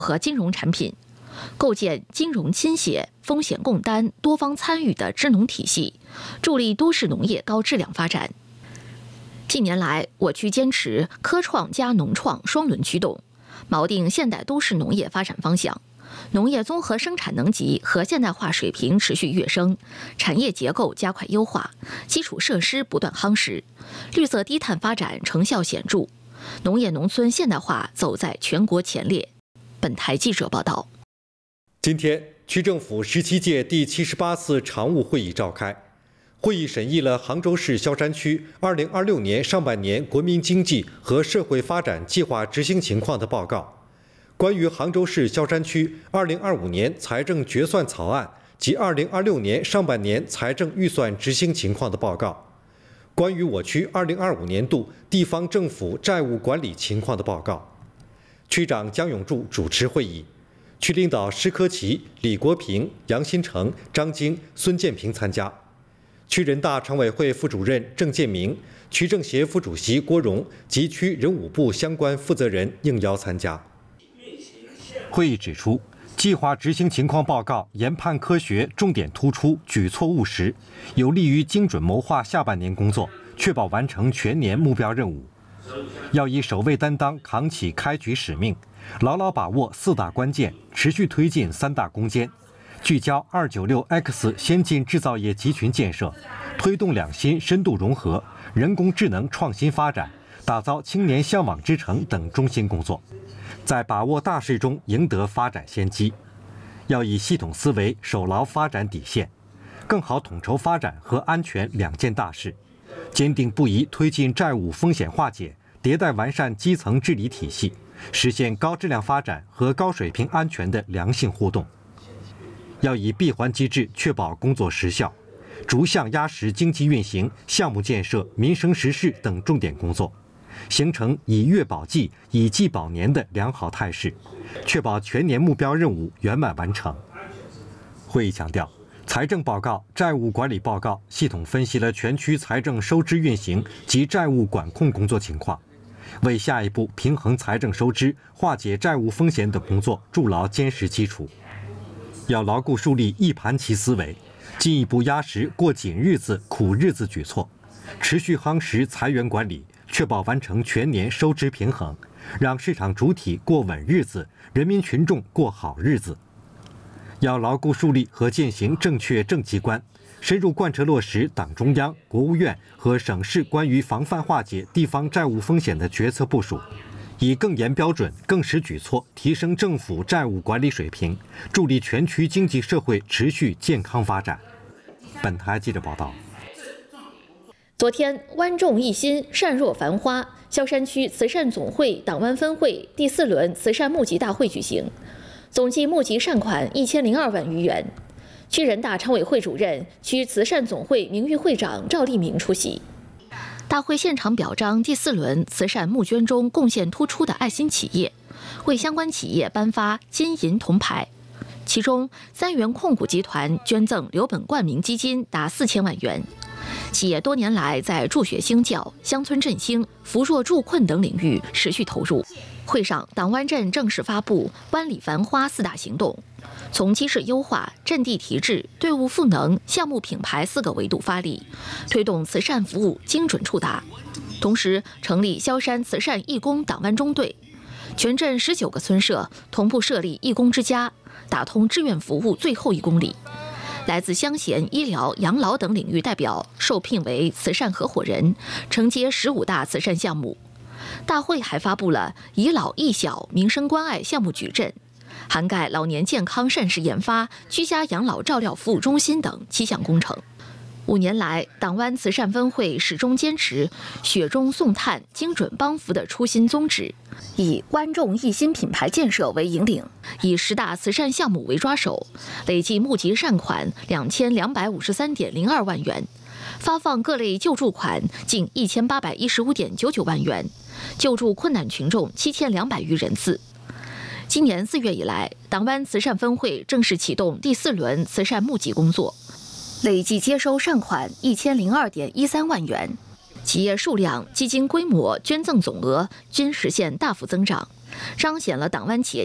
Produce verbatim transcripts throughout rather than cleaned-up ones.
和金融产品，构建金融倾斜、风险共担、多方参与的支农体系，助力都市农业高质量发展。近年来，我区坚持科创加农创双轮驱动，锚定现代都市农业发展方向。农业综合生产能级和现代化水平持续跃升，产业结构加快优化，基础设施不断夯实，绿色低碳发展成效显著，农业农村现代化走在全国前列。本台记者报道。 今天，区政府十七届第七十八次常务会议召开，会议审议了杭州市萧山区二零二六年上半年国民经济和社会发展计划执行情况的报告。关于杭州市萧山区二零二五年财政决算草案及二零二六年上半年财政预算执行情况的报告，关于我区二零二五年度地方政府债务管理情况的报告。区长姜永柱主持会议，区领导施科奇、李国平、杨新成、张晶、孙建平参加。区人大常委会副主任郑建明、区政协副主席郭荣及区人武部相关负责人应邀参加。会议指出，计划执行情况报告研判科学，重点突出，举措务实，有利于精准谋划下半年工作，确保完成全年目标任务。要以首位担当扛起开局使命，牢牢把握四大关键，持续推进三大攻坚，聚焦 二九六 X 先进制造业集群建设，推动两新深度融合、人工智能创新发展，打造青年向往之城等中心工作。在把握大势中赢得发展先机，要以系统思维守牢发展底线，更好统筹发展和安全两件大事，坚定不移推进债务风险化解，迭代完善基层治理体系，实现高质量发展和高水平安全的良性互动。要以闭环机制确保工作实效，逐项压实经济运行、项目建设、民生实事等重点工作，形成以月保季、以季保年的良好态势，确保全年目标任务圆满完成。会议强调，财政报告、债务管理报告系统分析了全区财政收支运行及债务管控工作情况，为下一步平衡财政收支、化解债务风险等工作筑牢坚实基础。要牢固树立一盘棋思维，进一步压实过紧日子、苦日子举措，持续夯实财源管理，确保完成全年收支平衡，让市场主体过稳日子，人民群众过好日子。要牢固树立和践行正确政绩观，深入贯彻落实党中央、国务院和省市关于防范化解地方债务风险的决策部署，以更严标准、更实举措提升政府债务管理水平，助力全区经济社会持续健康发展。本台记者报道。 昨天，湾众一心，善若繁花，萧山区慈善总会党湾分会第四轮慈善募集大会举行，总计募集善款一千零二万余元。区人大常委会主任、区慈善总会名誉会长赵立明出席。大会现场表彰第四轮慈善募捐中贡献突出的爱心企业，为相关企业颁发金银铜牌。其中，三元控股集团捐赠留本冠名基金达四千万元。企业多年来在助学兴教、乡村振兴、扶弱助困等领域持续投入。会上，党湾镇正式发布“湾里繁花”四大行动，从机制优化、阵地提质、队伍赋能、项目品牌四个维度发力，推动慈善服务精准触达。同时，成立萧山慈善义工党湾中队，全镇十九个村社同步设立义工之家，打通志愿服务最后一公里。来自乡贤、医疗、养老等领域代表受聘为慈善合伙人，承接十五大慈善项目。大会还发布了以老益小民生关爱项目矩阵，涵盖老年健康膳食研发、居家养老照料服务中心等七项工程。五年来，党湾慈善分会始终坚持雪中送炭、精准帮扶的初心宗旨，以湾众一心品牌建设为引领，以十大慈善项目为抓手，累计募集善款两千两百五十三点零二万元，发放各类救助款近一千八百一十五点九九万元，救助困难群众七千两百余人次。今年四月以来，党湾慈善分会正式启动第四轮慈善募集工作。累计接收善款一千零二点一三万元，企业数量、基金规模、捐赠总额均实现大幅增长，彰显了党湾企业家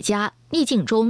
逆境中